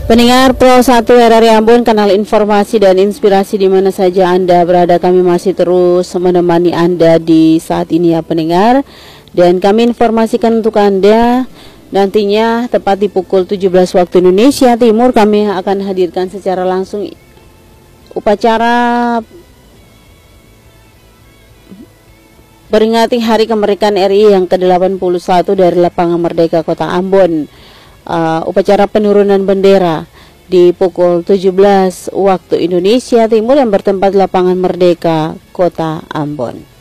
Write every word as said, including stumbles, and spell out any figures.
Pendengar Pro satu R R I Ambon, kanal informasi dan inspirasi di mana saja Anda berada, kami masih terus menemani Anda di saat ini ya pendengar. Dan kami informasikan untuk Anda, nantinya tepat di pukul tujuh belas waktu Indonesia Timur kami akan hadirkan secara langsung upacara peringati Hari Kemerdekaan R I yang ke delapan puluh satu dari Lapangan Merdeka Kota Ambon. Uh, upacara penurunan bendera di pukul tujuh belas waktu Indonesia Timur yang bertempat Lapangan Merdeka Kota Ambon.